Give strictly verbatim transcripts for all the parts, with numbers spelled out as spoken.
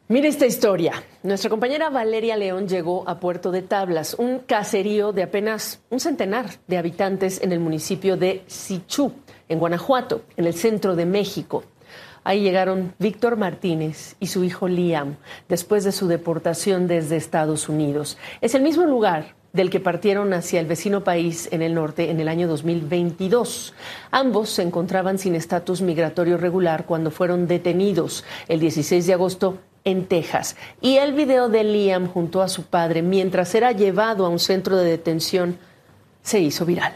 Mire esta historia. Nuestra compañera Valeria León llegó a Puerto de Tablas, un caserío de apenas un centenar de habitantes en el municipio de Sichú, en Guanajuato, en el centro de México. Ahí llegaron Víctor Martínez y su hijo Liam, después de su deportación desde Estados Unidos. Es el mismo lugar del que partieron hacia el vecino país en el norte en el año dos mil veintidós. Ambos se encontraban sin estatus migratorio regular cuando fueron detenidos el dieciséis de agosto en Texas. Y el video de Liam junto a su padre mientras era llevado a un centro de detención se hizo viral.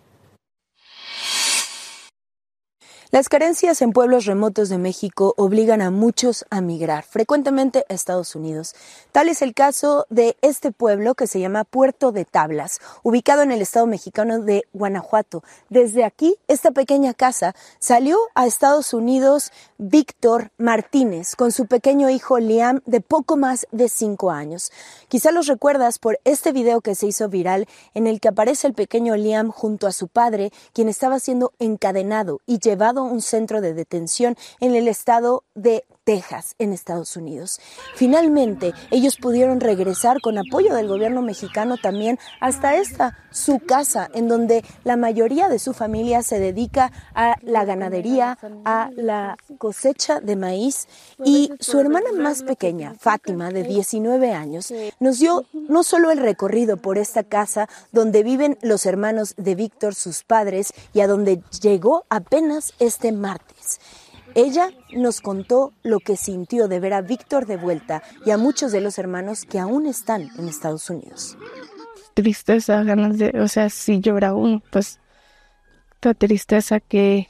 Las carencias en pueblos remotos de México obligan a muchos a migrar, frecuentemente a Estados Unidos. Tal es el caso de este pueblo que se llama Puerto de Tablas, ubicado en el estado mexicano de Guanajuato. Desde aquí, esta pequeña casa, salió a Estados Unidos Víctor Martínez con su pequeño hijo Liam de poco más de cinco años. Quizá los recuerdas por este video que se hizo viral en el que aparece el pequeño Liam junto a su padre, quien estaba siendo encadenado y llevado a un centro de detención en el estado de Texas, en Estados Unidos. Finalmente, ellos pudieron regresar con apoyo del gobierno mexicano también hasta esta, su casa, en donde la mayoría de su familia se dedica a la ganadería, a la cosecha de maíz, y su hermana más pequeña, Fátima, de diecinueve años, nos dio no solo el recorrido por esta casa donde viven los hermanos de Víctor, sus padres, y a donde llegó apenas este martes. Ella nos contó lo que sintió de ver a Víctor de vuelta y a muchos de los hermanos que aún están en Estados Unidos. Tristeza, ganas de, o sea, si llora uno, pues la tristeza que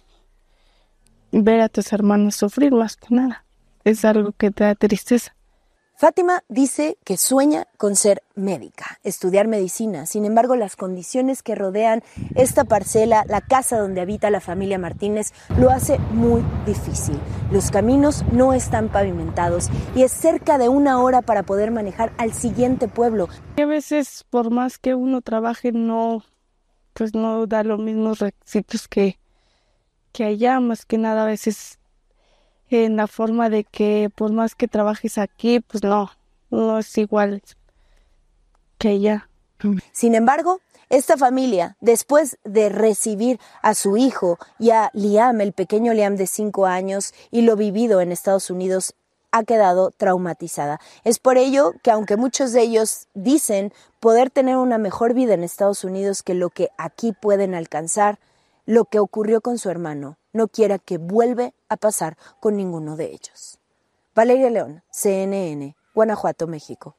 ver a tus hermanos sufrir más que nada. Es algo que te da tristeza. Fátima dice que sueña con ser médica, estudiar medicina. Sin embargo, las condiciones que rodean esta parcela, la casa donde habita la familia Martínez, lo hace muy difícil. Los caminos no están pavimentados y es cerca de una hora para poder manejar al siguiente pueblo. A veces, por más que uno trabaje, no, pues no da los mismos requisitos que, que allá. Más que nada, a veces en la forma de que por más que trabajes aquí, pues no, no es igual que allá. Sin embargo, esta familia, después de recibir a su hijo y a Liam, el pequeño Liam de cinco años, y lo vivido en Estados Unidos, ha quedado traumatizada. Es por ello que, aunque muchos de ellos dicen poder tener una mejor vida en Estados Unidos que lo que aquí pueden alcanzar, lo que ocurrió con su hermano no quiera que vuelva a pasar con ninguno de ellos. Valeria León, C N N, Guanajuato, México.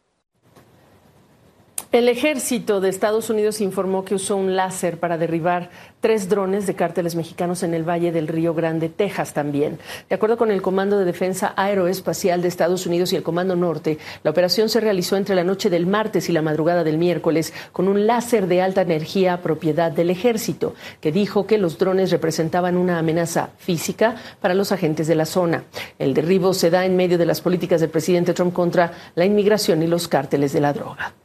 El ejército de Estados Unidos informó que usó un láser para derribar tres drones de cárteles mexicanos en el Valle del Río Grande, Texas también. De acuerdo con el Comando de Defensa Aeroespacial de Estados Unidos y el Comando Norte, la operación se realizó entre la noche del martes y la madrugada del miércoles con un láser de alta energía propiedad del ejército, que dijo que los drones representaban una amenaza física para los agentes de la zona. El derribo se da en medio de las políticas del presidente Trump contra la inmigración y los cárteles de la droga.